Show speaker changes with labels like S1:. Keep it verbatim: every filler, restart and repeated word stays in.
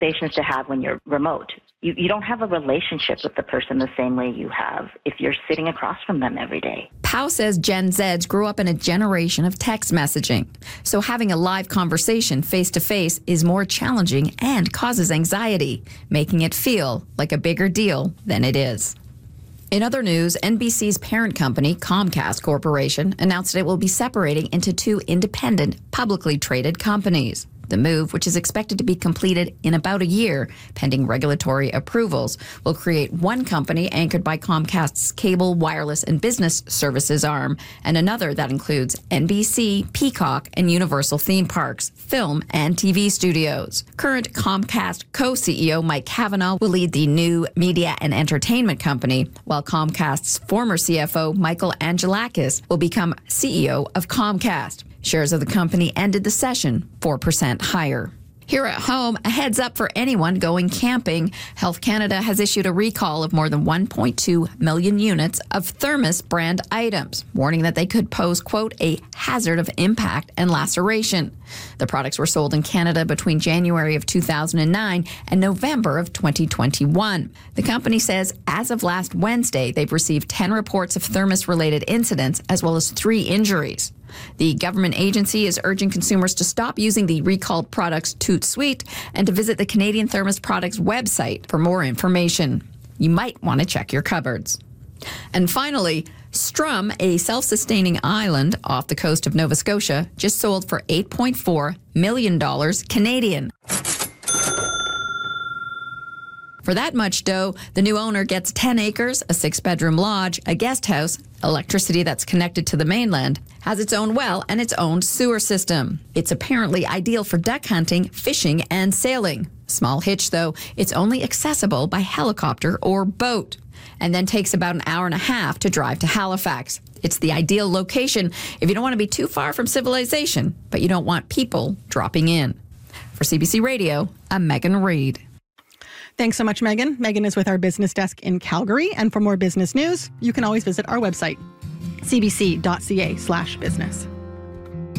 S1: conversations to have when you're remote. You, you don't have a relationship with the person the same way you have if you're sitting across from them every day.
S2: Powell says Gen Zs grew up in a generation of text messaging, so having a live conversation face-to-face is more challenging and causes anxiety, making it feel like a bigger deal than it is. In other news, N B C's parent company, Comcast Corporation, announced it will be separating into two independent, publicly traded companies. The move, which is expected to be completed in about a year, pending regulatory approvals, will create one company anchored by Comcast's cable, wireless, and business services arm, and another that includes N B C, Peacock, and Universal theme parks, film, and T V studios. Current Comcast co-C E O Mike Cavanaugh will lead the new media and entertainment company, while Comcast's former C F O Michael Angelakis will become C E O of Comcast. Shares of the company ended the session four percent higher. Here at home, a heads up for anyone going camping. Health Canada has issued a recall of more than one point two million units of Thermos brand items, warning that they could pose, quote, a hazard of impact and laceration. The products were sold in Canada between January of two thousand nine and November of twenty twenty-one. The company says as of last Wednesday, they've received ten reports of Thermos-related incidents as well as three injuries. The government agency is urging consumers to stop using the recalled products Toot Sweet and to visit the Canadian Thermos Products website for more information. You might want to check your cupboards. And finally, Strum, a self-sustaining island off the coast of Nova Scotia, just sold for eight point four million dollars Canadian. For that much dough, the new owner gets ten acres, a six-bedroom lodge, a guest house, electricity that's connected to the mainland, has its own well, and its own sewer system. It's apparently ideal for duck hunting, fishing, and sailing. Small hitch, though, it's only accessible by helicopter or boat, and then takes about an hour and a half to drive to Halifax. It's the ideal location if you don't want to be too far from civilization, but you don't want people dropping in. For C B C Radio, I'm Megan Reid.
S3: Thanks so much, Megan. Megan is with our business desk in Calgary. And for more business news, you can always visit our website, c b c dot c a slash business.